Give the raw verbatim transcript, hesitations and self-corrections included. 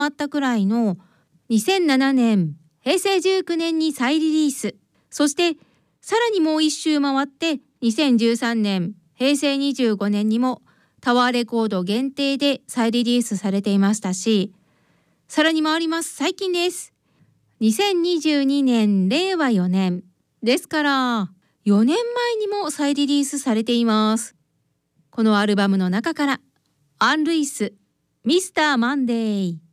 あったくらいのにせんななねん、へいせいじゅうきゅうねんに再リリース、そしてさらにもう一周回ってにせんじゅうさんねん、へいせいにじゅうごねんにもタワーレコード限定で再リリースされていましたし、さらに回ります最近です。にせんにじゅうにねんれいわよねんですからよねんまえにも再リリースされています。このアルバムの中からアン・ルイス、ミスター・マンデー。